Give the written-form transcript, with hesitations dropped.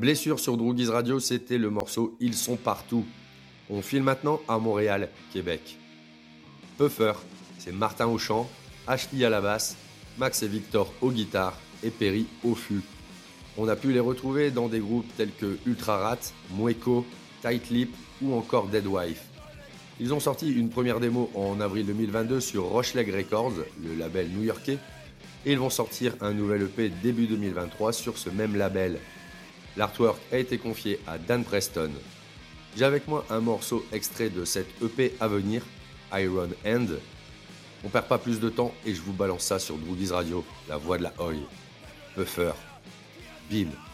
Blessure sur Droogies Radio, c'était le morceau Ils sont partout. On file maintenant à Montréal, Québec. Puffer, c'est Martin au chant, Ashley à la basse, Max et Victor aux guitares et Perry au fût. On a pu les retrouver dans des groupes tels que Ultra Rat, Mueco, Tight Lip ou encore Dead Wife. Ils ont sorti une première démo en avril 2022 sur Rocheleg Records, le label new-yorkais, et ils vont sortir un nouvel EP début 2023 sur ce même label. L'artwork a été confié à Dan Preston. J'ai avec moi un morceau extrait de cette EP à venir, Iron Hand. On perd pas plus de temps et je vous balance ça sur Droogies Radio, la voix de la Oi. Puffer. Bim.